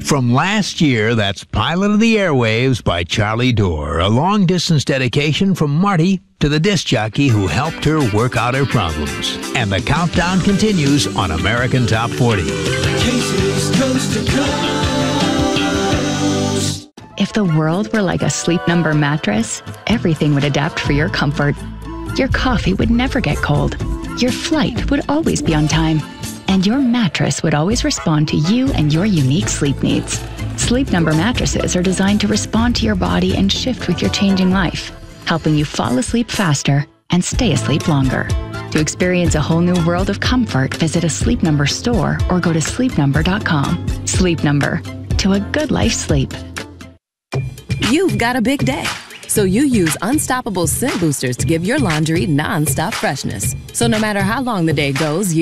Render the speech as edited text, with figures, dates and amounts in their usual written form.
From last year, that's Pilot of the Airwaves by Charlie Dorr, a long-distance dedication from Marty to the disc jockey who helped her work out her problems. And the countdown continues on American Top 40. Casey's Coast to Coast. If the world were like a Sleep Number mattress, everything would adapt for your comfort. Your coffee would never get cold. Your flight would always be on time. And your mattress would always respond to you and your unique sleep needs. Sleep Number mattresses are designed to respond to your body and shift with your changing life, helping you fall asleep faster and stay asleep longer. To experience a whole new world of comfort, visit a Sleep Number store or go to sleepnumber.com. Sleep Number. To a good life sleep. You've got a big day, so you use Unstoppable Scent Boosters to give your laundry non-stop freshness. So no matter how long the day goes,